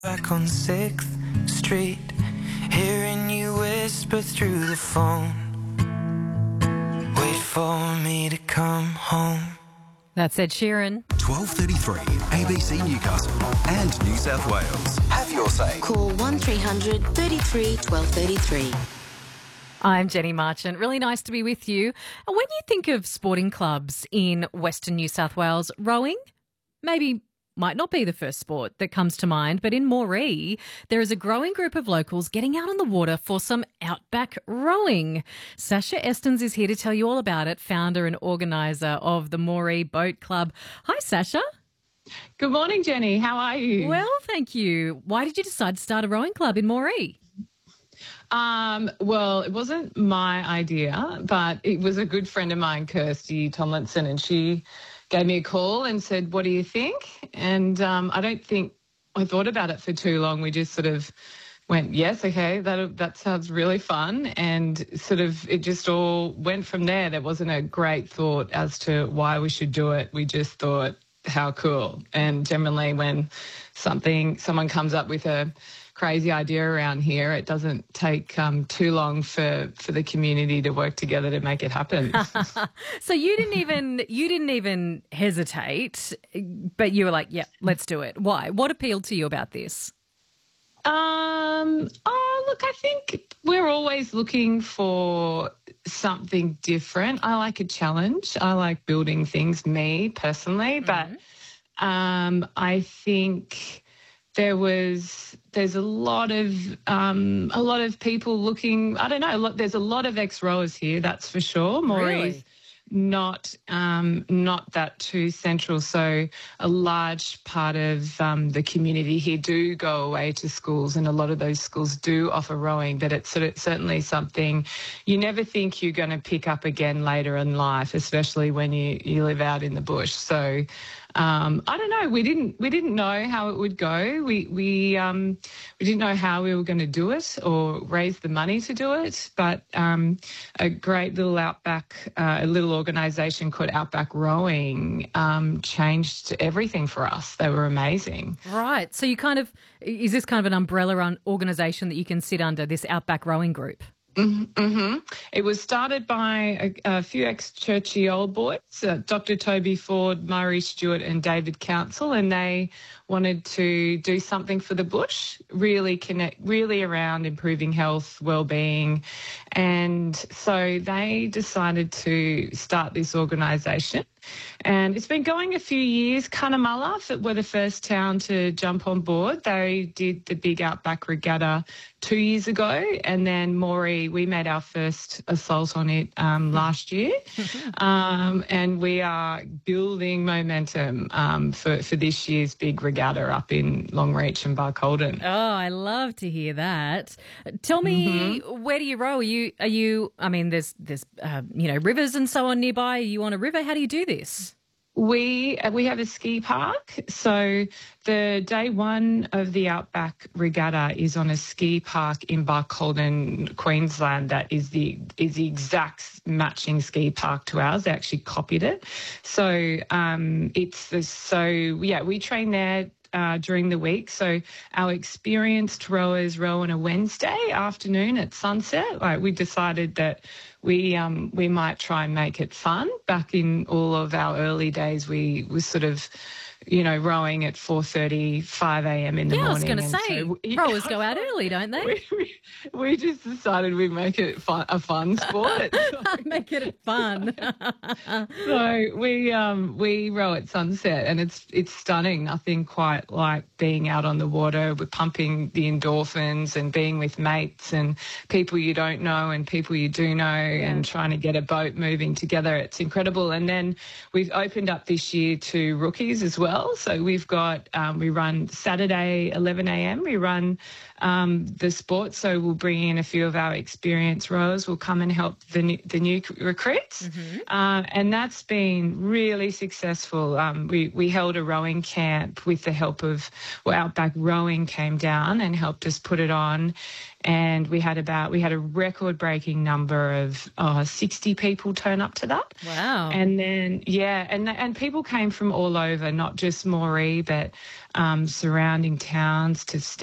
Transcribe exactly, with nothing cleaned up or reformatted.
Back on sixth Street, hearing you whisper through the phone. Wait for me to come home. That's Ed Sheeran. twelve thirty-three, A B C Newcastle and New South Wales. Have your say. Call one three hundred thirty-three twelve thirty-three. I'm Jenny Marchant. Really nice to be with you. And when you think of sporting clubs in Western New South Wales, rowing maybe might not be the first sport that comes to mind, but in Moree, there is a growing group of locals getting out on the water for some outback rowing. Sasha Estens is here to tell you all about it, founder and organiser of the Moree Boat Club. Hi, Sasha. Good morning, Jenny. How are you? Well, thank you. Why did you decide to start a rowing club in Moree? Um, well, it wasn't my idea, but it was a good friend of mine, Kirsty Tomlinson, and she gave me a call and said, what do you think? And um, I don't think I thought about it for too long. We just sort of went, yes, okay, that that sounds really fun. And sort of it just all went from there. There wasn't a great thought as to why we should do it. We just thought, how cool. And generally when something someone comes up with a crazy idea around here, it doesn't take um, too long for, for the community to work together to make it happen. So you didn't even you didn't even hesitate, but you were like, yeah, let's do it. Why? What appealed to you about this? Um, oh, look, I think we're always looking for something different. I like a challenge. I like building things, me personally, mm-hmm. but um, I think there was there's a lot of um, a lot of people looking. I don't know. There's a lot of ex-rowers here, that's for sure. Moree's really? not um, not that too central. So a large part of um, the community here do go away to schools, and a lot of those schools do offer rowing. But it's sort of certainly something you never think you're going to pick up again later in life, especially when you, you live out in the bush. So. Um, I don't know. We didn't. We didn't know how it would go. We we um, we didn't know how we were going to do it or raise the money to do it. But um, a great little outback, uh, a little organisation called Outback Rowing, um, changed everything for us. They were amazing. Right. So you kind of is this kind of an umbrella organisation that you can sit under, this Outback Rowing group? Mm-hmm. It was started by a, a few ex-churchy old boys, uh, Doctor Toby Ford, Murray Stewart and David Council, and they wanted to do something for the bush, really connect, really around improving health, well-being. And so they decided to start this organisation. And it's been going a few years. Cunnamulla were the first town to jump on board. They did the big Outback Regatta two years ago, and then Moree, we made our first assault on it um, last year. um, and we are building momentum um, for, for this year's big regatta up in Longreach and Barcaldine. Oh, I love to hear that. Tell me, mm-hmm. where do you row? Are you, are you I mean, there's, there's uh, you know, rivers and so on nearby. Are you on a river? How do you do this? We we have a ski park. So the day one of the Outback Regatta is on a ski park in Barcaldine, Queensland. That is the is the exact matching ski park to ours. They actually copied it. So um, it's the, so yeah, we train there. Uh, during the week. So our experienced rowers row on a Wednesday afternoon at sunset. Like we decided that we um, we might try and make it fun. Back in all of our early days, we was sort of, you know, rowing at four thirty, five a.m. in the yeah, morning. Yeah, I was going to say, so we, rowers go out early, don't they? We, we, we just decided we'd make it fun, a fun sport. Make it fun. So we um, we row at sunset, and it's it's stunning. Nothing quite like being out on the water. We're pumping the endorphins and being with mates and people you don't know and people you do know, yeah. and trying to get a boat moving together. It's incredible. And then we've opened up this year to rookies as well. So we've got, um, we run Saturday, eleven a.m. We run um, the sport. So we'll bring in a few of our experienced rowers. We'll come and help the new, the new recruits. Mm-hmm. Uh, and that's been really successful. Um, we, we held a rowing camp with the help of, well, Outback Rowing came down and helped us put it on. And we had about, we had a record-breaking number of uh, sixty people turn up to that. Wow. And then, yeah, and and people came from all over, not just Moree, but um, surrounding towns to